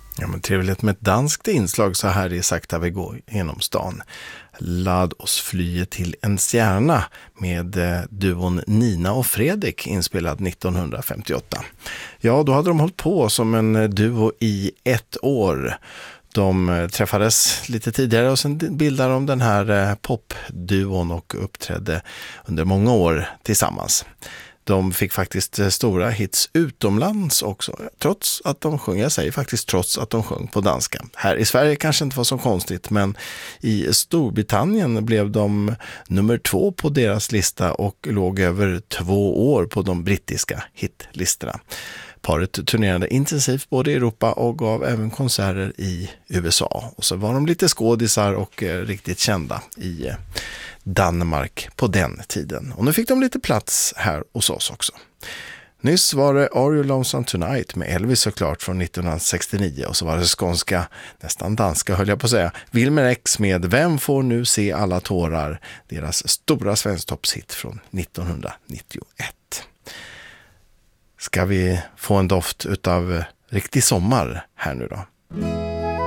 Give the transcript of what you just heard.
Ja, men trevligt med ett danskt inslag så här i Sakta vi går genom stan. Lad oss flyga till en stjärna med duon Nina och Fredrik inspelad 1958. Ja, då hade de hållit på som en duo i 1 år. De träffades lite tidigare och sen bildade de den här popduon och uppträdde under många år tillsammans. De fick faktiskt stora hits utomlands också, trots att de sjöng, jag säger faktiskt trots att de sjöng på danska. Här i Sverige kanske inte var så konstigt, men i Storbritannien blev de nummer 2 på deras lista och låg över 2 år på de brittiska hitlistorna. Paret turnerade intensivt både i Europa och gav även konserter i USA. Och så var de lite skådisar och riktigt kända i Danmark på den tiden. Och nu fick de lite plats här hos oss också. Nyss var det Are You Lonesome Tonight med Elvis såklart från 1969 och så var det skånska, nästan danska höll jag på att säga, Wilmer X med Vem får nu se alla tårar, deras stora svensktoppshit från 1991. Ska vi få en doft utav riktig sommar här nu då?